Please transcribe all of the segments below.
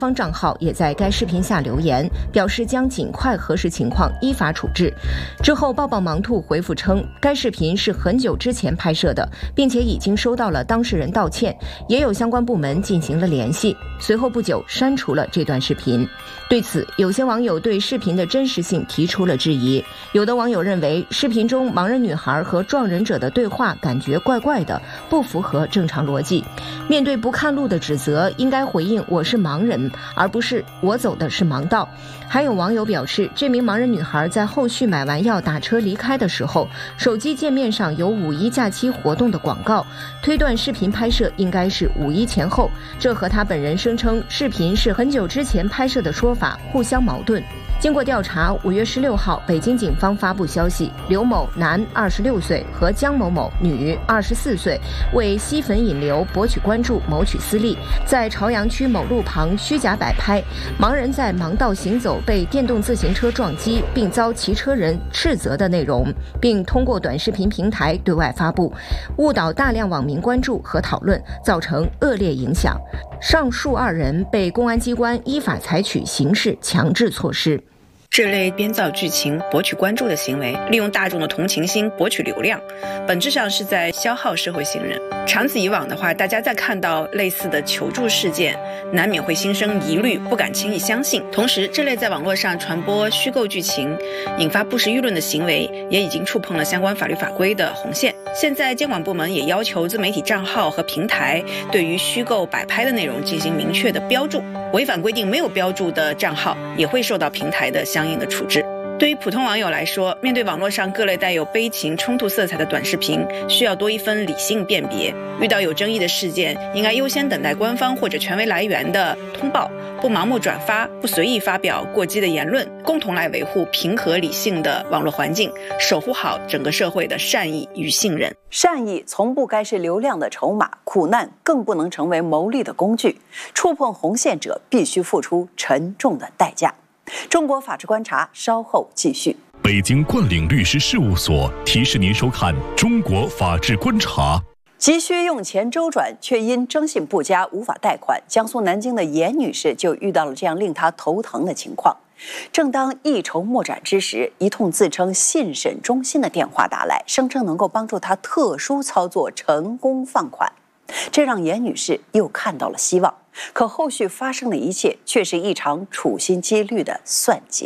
方账号也在该视频下留言，表示将尽快核实情况，依法处置。之后，抱抱盲兔回复称，该视频是很久之前拍摄的，并且已经收到了当事人道歉，也有相关部门进行了联系。随后不久删除了这段视频。对此，有些网友对视频的真实性提出了质疑。有的网友认为，视频中盲人女孩和撞人者的对话感觉怪怪的，不符合正常逻辑。面对不看路的指责，应该回应我是盲人，而不是我走的是盲道。还有网友表示，这名盲人女孩在后续买完药打车离开的时候，手机界面上有5·1假期活动的广告，推断视频拍摄应该是5·1前后，这和她本人声称视频是很久之前拍摄的说法互相矛盾。经过调查，5月16号，北京警方发布消息，刘某男26岁和江某某女24岁为吸粉引流、博取关注、谋取私利，在朝阳区某路旁虚假摆拍盲人在盲道行走被电动自行车撞击并遭骑车人斥责的内容，并通过短视频平台对外发布，误导大量网民关注和讨论，造成恶劣影响。上述2人被公安机关依法采取刑事强制措施。 这类编造剧情博取关注的行为，利用大众的同情心博取流量，本质上是在消耗社会信任。长此以往的话，大家再看到类似的求助事件，难免会心生疑虑，不敢轻易相信。同时，这类在网络上传播虚构剧情，引发不实舆论的行为，也已经触碰了相关法律法规的红线。现在监管部门也要求自媒体账号和平台对于虚构摆拍的内容进行明确的标注，违反规定没有标注的账号也会受到平台的相应的处置。对于普通网友来说，面对网络上各类带有悲情冲突色彩的短视频，需要多一分理性辨别。遇到有争议的事件，应该优先等待官方或者权威来源的通报，不盲目转发，不随意发表过激的言论，共同来维护平和理性的网络环境，守护好整个社会的善意与信任。 善意从不该是流量的筹码，苦难更不能成为牟利的工具。触碰红线者必须付出沉重的代价。中国法治观察稍后继续。 北京冠岭律师事务所提示您收看中国法治观察。 急需用钱周转，却因征信不佳无法贷款，江苏南京的严女士就遇到了这样令她头疼的情况。正当一筹莫展之时，一通自称信审中心的电话打来，声称能够帮助她特殊操作成功放款，这让严女士又看到了希望。可后续发生的一切却是一场处心积虑的算计。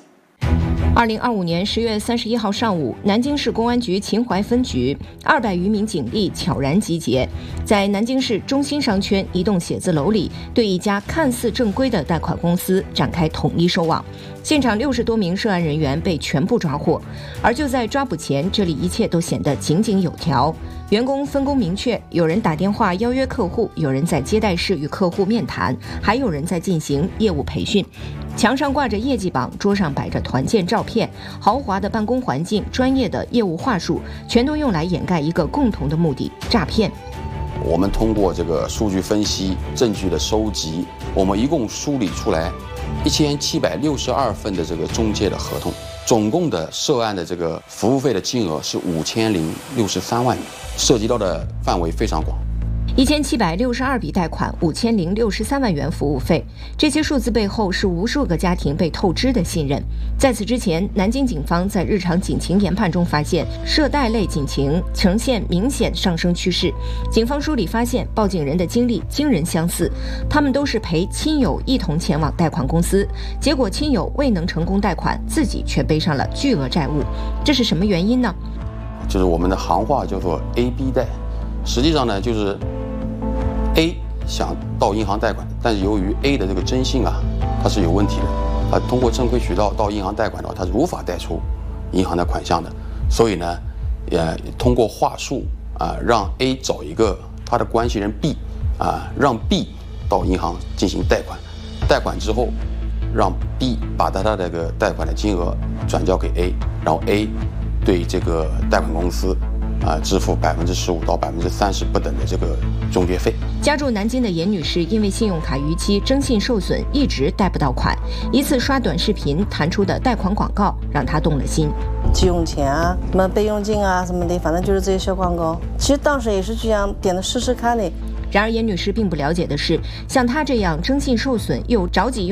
2025年10月31号上午，南京市公安局秦淮分局200余名警力悄然集结，在南京市中心商圈一栋写字楼里，对一家看似正规的贷款公司展开统一收网。现场60多名涉案人员被全部抓获，而就在抓捕前，这里一切都显得井井有条。员工分工明确，有人打电话邀约客户，有人在接待室与客户面谈，还有人在进行业务培训。墙上挂着业绩榜，桌上摆着团建照片，豪华的办公环境，专业的业务话术，全都用来掩盖一个共同的目的：诈骗。 我们通过这个数据分析、证据的收集，我们一共梳理出来1762份的这个中介的合同，总共的涉案的这个服务费的金额是5063万元，涉及到的范围非常广。 1762笔贷款，5063万元服务费，这些数字背后是无数个家庭被透支的信任。在此之前，南京警方在日常警情研判中发现，涉贷类警情呈现明显上升趋势。警方梳理发现，报警人的经历惊人相似，他们都是陪亲友一同前往贷款公司，结果亲友未能成功贷款，自己却背上了巨额债务。这是什么原因呢？ 就是我们的行话叫做 A、B 贷，实际上呢就是。A 想到银行贷款，但是由于 A 的这个征信它是有问题的，通过正规渠道到银行贷款的话，它是无法贷出银行的款项的，所以呢，通过话术让 A 找一个他的关系人 B 让 B 到银行进行贷款，贷款之后让 B 把他的这个贷款的金额转交给 A， 然后 A 对这个贷款公司支付15%到30%不等的这个中介费。 家住南京的严女士因为信用卡逾期，征信受损，一直贷不到款。一次刷短视频弹出的贷款广告让她动了心。 急用钱啊，什么备用金啊什么的，反正就是这些小广告。其实当时也是这样点的试试看的。 然而严女士并不了解的是，像她这样征信受损又着急用